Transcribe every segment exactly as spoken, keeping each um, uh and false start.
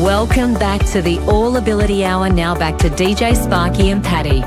Welcome back to the All Ability Hour. Now back to D J Sparky and Paddy.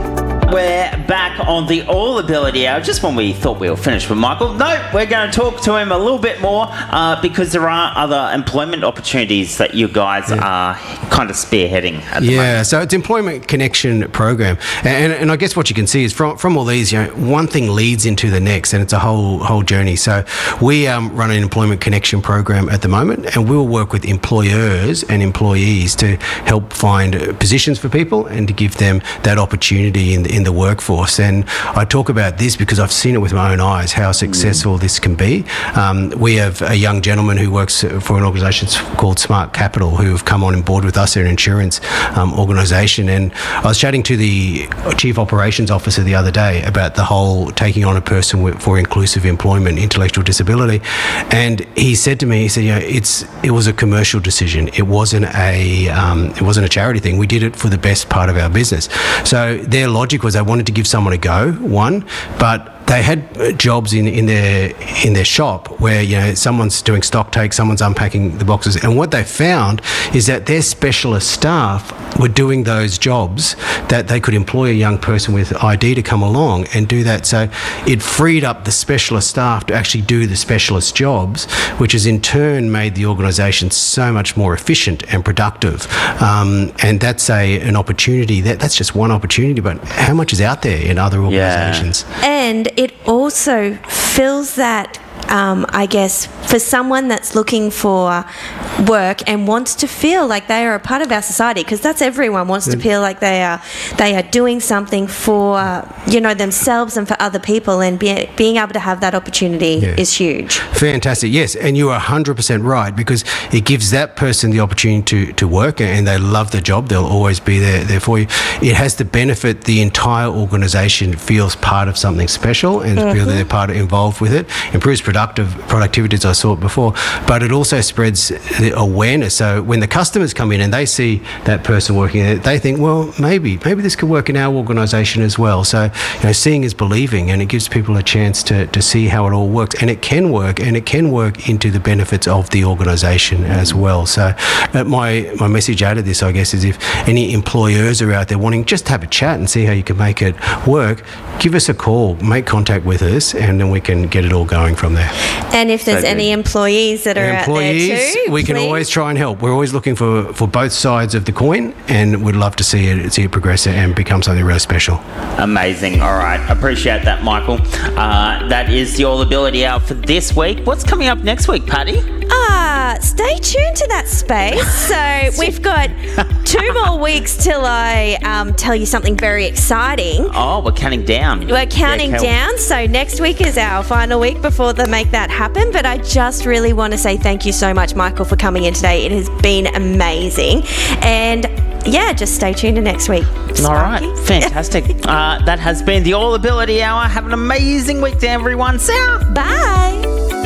We're back on the All Ability Hour, just when we thought we were finished with Michael. No, we're going to talk to him a little bit more uh, because there are other employment opportunities that you guys yeah. are kind of spearheading at the yeah, moment. Yeah, so it's Employment Connection Program. And, and I guess what you can see is from, from all these, you know, one thing leads into the next, and it's a whole whole journey. So we um, run an Employment Connection Program at the moment, and we'll work with employers and employees to help find positions for people and to give them that opportunity in the, in the workforce. And I talk about this because I've seen it with my own eyes, how successful mm. this can be. Um, we have a young gentleman who works for an organisation called Smart Capital who have come on board with us, an insurance um, organisation. And I was chatting to the Chief Operations Officer the other day about the whole taking on a person with, for inclusive employment, intellectual disability. And he said to me, he said, you know, it's it was a commercial decision. It wasn't a um, it wasn't a charity thing. We did it for the best part of our business. So their logic was they wanted to give someone a go, one, but they had jobs in, in their in their shop where, you know, someone's doing stock take, someone's unpacking the boxes, and what they found is that their specialist staff were doing those jobs that they could employ a young person with I D to come along and do that. So it freed up the specialist staff to actually do the specialist jobs, which has in turn made the organisation so much more efficient and productive. Um, and that's a an opportunity. That that's just one opportunity, but how much is out there in other organisations? Yeah. And it also fills that, um, I guess, for someone that's looking for work and wants to feel like they are a part of our society, because that's everyone wants to feel like they are they are doing something for, you know, themselves and for other people, and be, being able to have that opportunity yeah. is huge. Fantastic, yes, and you are one hundred percent right, because it gives that person the opportunity to, to work, and they love the job. They'll always be there, there for you. It has the benefit the entire organisation feels part of something special and mm-hmm. feel that they're part of, involved with it. Improves productive productivity, as I saw it before, but it also spreads the awareness. So when the customers come in and they see that person working there, they think, well, maybe maybe this could work in our organisation as well. So, you know, seeing is believing, and it gives people a chance to, to see how it all works, and it can work, and it can work into the benefits of the organisation as well. So uh, my my message out of this, I guess, is if any employers are out there wanting just to have a chat and see how you can make it work, give us a call, make contact with us, and then we can get it all going from there. And if there's so any employees that are employees, out there too, we please. can always try and help. We're always looking for, for both sides of the coin, and we'd love to see it see it progress and become something really special. Amazing. All right. Appreciate that, Michael. Uh, that is the All Ability Hour for this week. What's coming up next week, Paddy? Ah, uh, stay tuned to that space. So we've got two more weeks till I um, tell you something very exciting. Oh, we're counting down. We're counting yeah, down. So next week is our final week before they make that happen. But I just really want to say thank you so much, Michael, for coming in today. It has been amazing. And yeah, just stay tuned to next week. Sparky. All right. Fantastic. uh, that has been the All Ability Hour. Have an amazing week to everyone. See ya. Bye.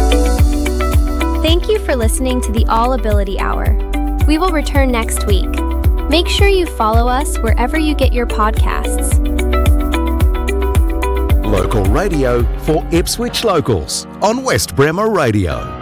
Thank you for listening to the All Ability Hour. We will return next week. Make sure you follow us wherever you get your podcasts. Local radio for Ipswich locals on West Bremer Radio.